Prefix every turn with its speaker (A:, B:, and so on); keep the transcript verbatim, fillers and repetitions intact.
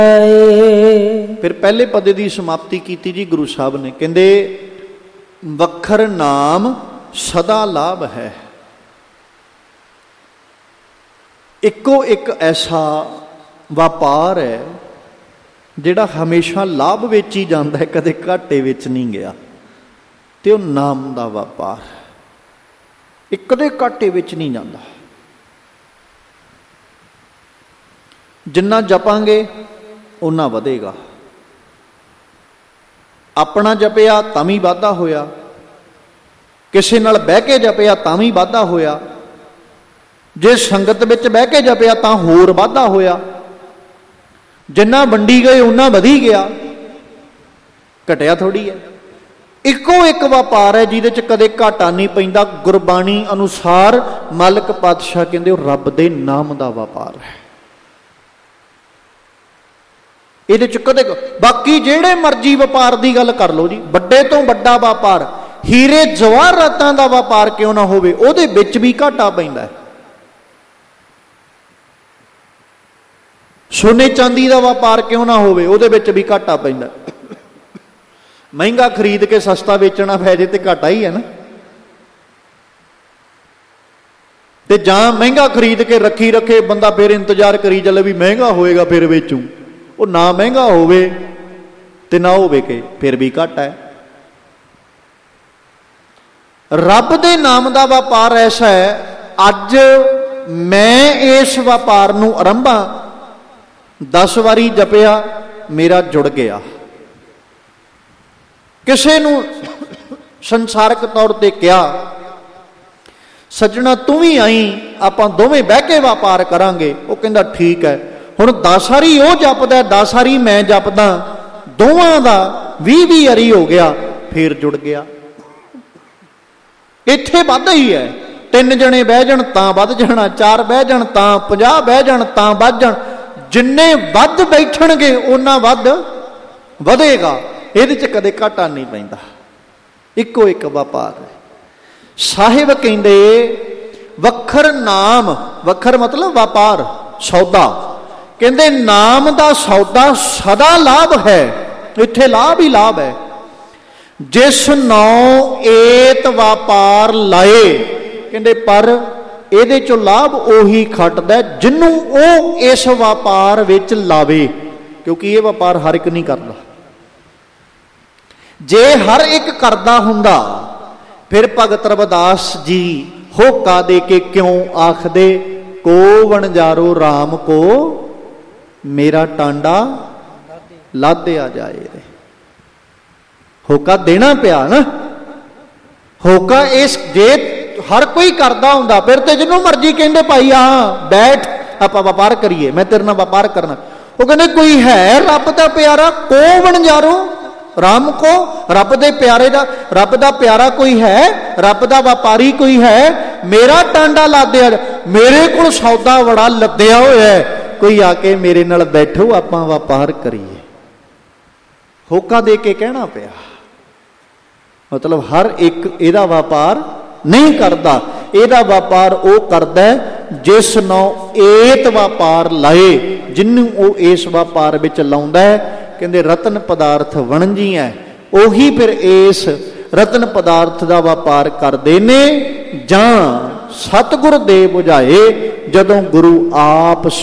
A: फिर पहले पदे की समाप्ति की जी गुरु साहब ने, कहते वखर नाम सदा लाभ है। इको एक ऐसा व्यापार है जिहड़ा हमेशा लाभ विच ही जांदा है, कदे घाटे विच नहीं गया। ते ओह नाम दा व्यापार एक कदे घाटे विच नहीं जांदा। जिन्ना जपांगे उन्ना वधेगा। अपना जपिया तां भी वाधा होया, किसी नाल बह के जपिया तां भी वाधा होया, जे संगत विच बह के जपिया तां होर वाधा होया। जिन्ना वंडी गए उन्ना वधी गया, घटिया थोड़ी है। इको एक व्यापार है जिहदे च कदे घाटा नहीं पैंदा। गुरबाणी अनुसार मालक पातशाह कहंदे रब दे नाम दा व्यापार है। ਇਹਦੇ ਚ ਕਦੇ बाकी ਜਿਹੜੇ मर्जी व्यापार की गल कर लो जी, ਵੱਡੇ ਤੋਂ ਵੱਡਾ व्यापार हीरे जवाहरातां दा व्यापार क्यों ना होवे, ਉਹਦੇ ਵਿੱਚ भी घाटा पैंदा है। सोने चांदी का व्यापार क्यों ना होवे, ਉਹਦੇ ਵਿੱਚ भी घाटा पैंदा। महंगा खरीद के सस्ता बेचना पै जे ते घाटा ही है ना। ते जां महंगा खरीद के रखी रखे बंदा फिर इंतजार करी चले भी महंगा होएगा फिर बेचूं, वो ना महंगा होवे ते ना होवे के फिर भी घाटा है। रब दे नाम दा व्यापार ऐसा है, अज मैं इस व्यापार नूं आरंभा, दस वारी जपिया मेरा जुड़ गया। किसी नूं संसारक तौर पर कहा सज्जणा तू भी आई, आपां दोवें बह के व्यापार करांगे, वो कहंदा ठीक है। हुण दस वारी वो जपदा, दस वारी मैं जपदा, दोवां दा भी भी अरी हो गया, फिर जुड़ गया। इत्थे वाधा ही है। तीन जने बह जाण तां वध जाणा, चार बह जाण तां पचास बह जाण तां वध जाण। जिन्ने वध बैठणगे उन्ना वध वधेगा। इहदे च कदे घाटा नहीं पैंदा। इको एक व्यापार है। साहिब कहंदे वखर नाम, वखर मतलब व्यापार, सौदा। कहंदे नाम दा सौदा सदा लाभ है। इत्थे लाभ ही लाभ है। जिस नौ एत व्यापार लाए, कहंदे पर ਇਹਦੇ ਚੋਂ लाभ ਉਹੀ ਖੱਟਦਾ ਜਿਹਨੂੰ ਉਹ ਇਸ व्यापार ਵਿੱਚ ਲਾਵੇ, क्योंकि ਇਹ व्यापार हर एक नहीं करता। जे हर एक करदा हुंदा फिर भगत रविदास जी होका दे के क्यों आखदे को वणजारो राम को मेरा टांडा लादे आ जाए। होका देना पिया ना। होका इस जे हर कोई करदा हुंदा फिर तो जिन्हों मर्जी कहंदे भाई हाँ बैठ आपां व्यापार करिए, मैं तेरे नाल व्यापार करना। वो कहंदे कोई है रब दा प्यारा को वणजारो राम को, रब दे प्यारे दा, रब दा प्यारा कोई है, रब दा व्यापारी कोई है, मेरा टांडा लादे आ जा। मेरे कोल सौदा बड़ा लद्दिया होया है, कोई आके मेरे नाल बैठो आपां व्यापार करिए। होका दे के कहना पिया। मतलब हर एक इहदा व्यापार नहीं करता। इहदा व्यापार वो करदा जिस नौ एत व्यापार लाए, जिन्नू वो इस व्यापार विच लाउंदा है। कहंदे रतन पदार्थ वणजी है, ओही फिर इस रतन पदार्थ का व्यापार करदे ने। जां सतगुर दे बुझाए जदों गुरु आप